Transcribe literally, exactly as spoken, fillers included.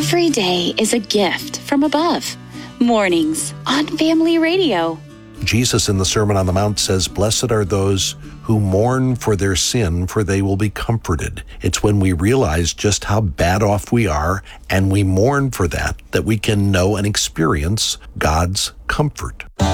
Every day is a gift from above. Mornings on Family Radio. Jesus in the Sermon on the Mount says, "Blessed are those who mourn for their sin, for they will be comforted." It's when we realize just how bad off we are, and we mourn for that, that we can know and experience God's comfort.